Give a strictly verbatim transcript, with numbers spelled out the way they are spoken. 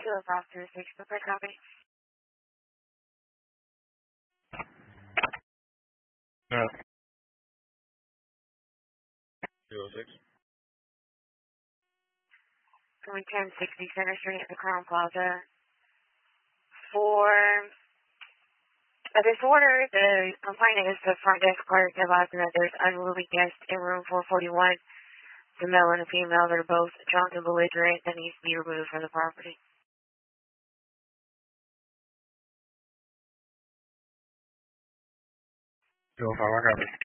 two oh five two six, prepared copy. Uh, two oh six. Going ten sixty Center Street at the Crown Plaza. For a disorder, the complainant is the front desk clerk advising that there's unruly guests in room four forty-one. The male and the female that are both drunk and belligerent that needs to be removed from the property. two oh five, I copy.